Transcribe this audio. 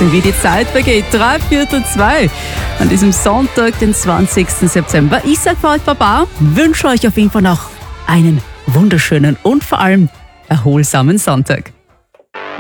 Wahnsinn, wie die Zeit vergeht. 2:03 an diesem Sonntag, den 20. September. Ich sage für euch Baba, wünsche euch auf jeden Fall noch einen wunderschönen und vor allem erholsamen Sonntag.